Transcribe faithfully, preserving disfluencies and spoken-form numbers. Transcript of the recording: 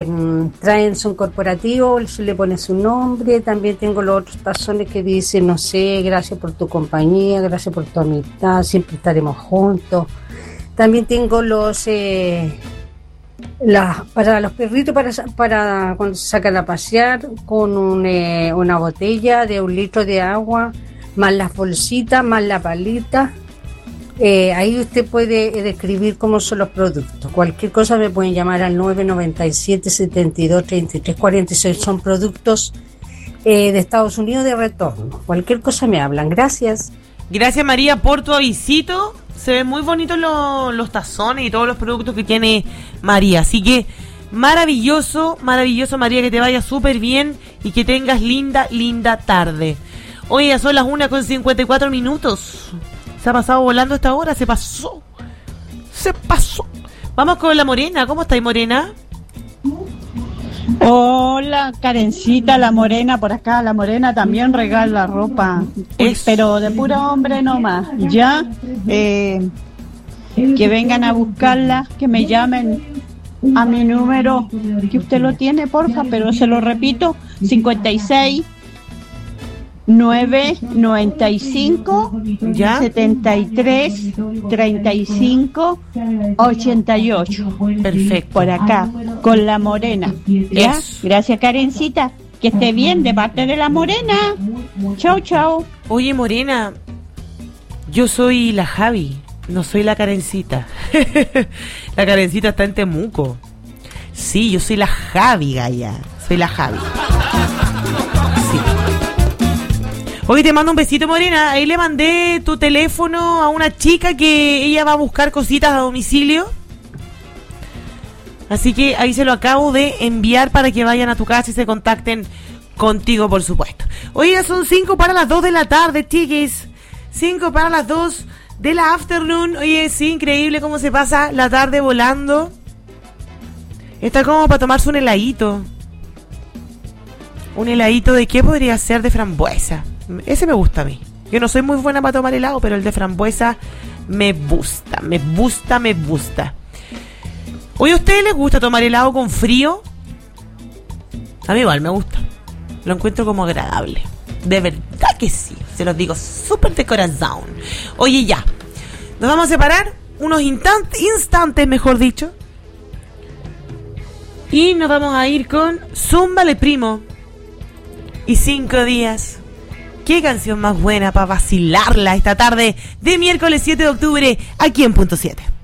eh, traen, son corporativos, le ponen su nombre. También tengo los otros tazones que dicen, no sé, gracias por tu compañía, gracias por tu amistad, siempre estaremos juntos. También tengo los eh, las, para los perritos, para, para cuando se sacan a pasear, con un, eh, una botella de un litro de agua, más las bolsitas, más la palita. Eh, ahí usted puede eh, describir cómo son los productos. Cualquier cosa me pueden llamar al nueve nueve siete, setenta y dos, treinta y tres cuarenta y seis. Son productos eh, de Estados Unidos de retorno. Cualquier cosa me hablan. Gracias. Gracias, María, por tu avisito. Se ven muy bonitos los, los tazones y todos los productos que tiene María. Así que maravilloso, maravilloso, María, que te vaya súper bien y que tengas linda, linda tarde. Hoy ya son las una con cincuenta y cuatro minutos. Se ha pasado volando esta hora, se pasó. Se pasó. Vamos con la Morena. ¿Cómo estáis, Morena? Hola, Karencita, la Morena, por acá. La Morena también regala ropa, es... pero de puro hombre nomás. Ya, eh, que vengan a buscarla, que me llamen a mi número, que usted lo tiene, porfa, pero se lo repito, cincuenta y seis nueve noventa y cinco ¿ya? setenta y tres treinta y cinco ochenta y ocho. Perfecto. Por acá, con la Morena. ¿Ya? Eso. Gracias, Karencita. Que esté bien de parte de la Morena. Chau, chau. Oye, Morena, yo soy la Javi, no soy la Karencita. La Karencita está en Temuco. Sí, yo soy la Javi, Gaya. Soy la Javi. Sí. Oye, te mando un besito, Morena. Ahí le mandé tu teléfono a una chica que ella va a buscar cositas a domicilio. Así que ahí se lo acabo de enviar para que vayan a tu casa y se contacten contigo, por supuesto. Oye, ya son cinco para las dos de la tarde, chiquis. cinco para las dos de la afternoon. Oye, es increíble cómo se pasa la tarde volando. Está como para tomarse un heladito. ¿Un heladito de qué podría ser? De frambuesa. Ese me gusta a mí. Yo no soy muy buena para tomar helado, pero el de frambuesa me gusta, me gusta, me gusta. Oye, ¿a ustedes les gusta tomar helado con frío? A mí igual me gusta. Lo encuentro como agradable. De verdad que sí. Se los digo súper de corazón. Oye, ya. Nos vamos a separar unos instantes, instantes, mejor dicho. Y nos vamos a ir con Zúmbale Primo y Cinco Días. Qué canción más buena para vacilarla esta tarde de miércoles siete de octubre aquí en Punto siete.